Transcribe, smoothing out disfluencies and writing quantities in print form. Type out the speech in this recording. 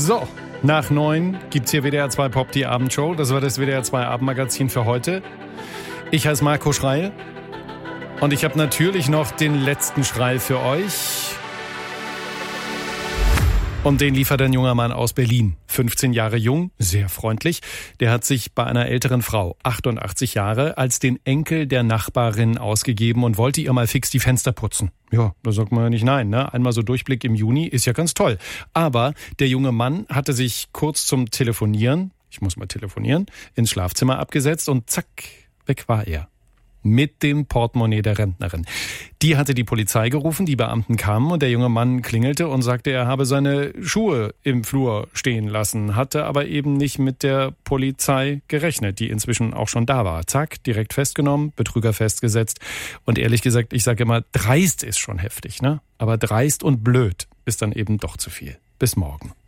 So, nach 9 gibt's hier WDR 2 Pop, die Abendshow. Das war das WDR 2 Abendmagazin für heute. Ich heiße Marco Schreil und ich habe natürlich noch den letzten Schrei für euch. Und den liefert ein junger Mann aus Berlin, 15 Jahre jung, sehr freundlich. Der hat sich bei einer älteren Frau, 88 Jahre, als den Enkel der Nachbarin ausgegeben und wollte ihr mal fix die Fenster putzen. Ja, da sagt man ja nicht nein, ne? Einmal so Durchblick im Juni ist ja ganz toll. Aber der junge Mann hatte sich kurz zum Telefonieren, ins Schlafzimmer abgesetzt und zack, weg war er. Mit dem Portemonnaie der Rentnerin. Die hatte die Polizei gerufen, die Beamten kamen und der junge Mann klingelte und sagte, er habe seine Schuhe im Flur stehen lassen, hatte aber eben nicht mit der Polizei gerechnet, die inzwischen auch schon da war. Zack, direkt festgenommen, Betrüger festgesetzt und ehrlich gesagt, ich sage immer, dreist ist schon heftig, ne? Aber dreist und blöd ist dann eben doch zu viel. Bis morgen.